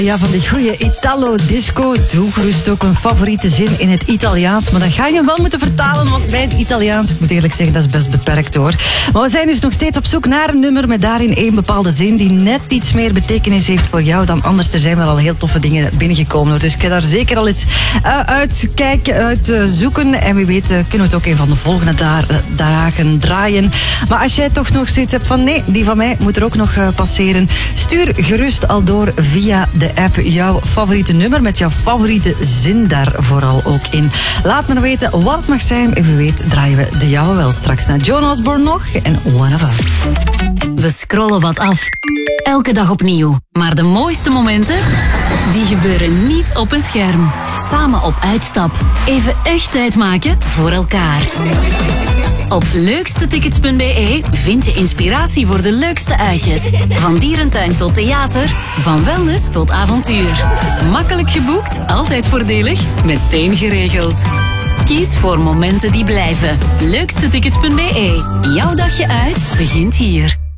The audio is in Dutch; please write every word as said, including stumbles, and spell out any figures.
Ja, van die goede Italo-disco. Doe gerust ook een favoriete zin in het Italiaans. Maar dan ga je hem wel moeten vertalen, want bij het Italiaans, ik moet eerlijk zeggen, dat is best beperkt hoor. Maar we zijn dus nog steeds op zoek naar een nummer met daarin één bepaalde zin die net iets meer betekenis heeft voor jou dan anders. Er zijn wel al heel toffe dingen binnengekomen hoor. Dus ik ga daar zeker al eens uh, uit kijken, uit uh, zoeken. En wie weet uh, kunnen we het ook een van de volgende da- dagen draaien. Maar als jij toch nog zoiets hebt van nee, die van mij moet er ook nog uh, passeren. Stuur gerust al door via de app jouw favoriete nummer met jouw favoriete zin daar vooral ook in. Laat me weten wat het mag zijn en wie weet draaien we de jouwe wel straks naar Joan Osborne nog en One of Us. We scrollen wat af. Elke dag opnieuw. Maar de mooiste momenten, die gebeuren niet op een scherm. Samen op uitstap. Even echt tijd maken voor elkaar. Op leukstetickets punt b e vind je inspiratie voor de leukste uitjes. Van dierentuin tot theater, van wellness tot avontuur. Makkelijk geboekt, altijd voordelig, meteen geregeld. Kies voor momenten die blijven. leukstetickets punt b e. Jouw dagje uit begint hier.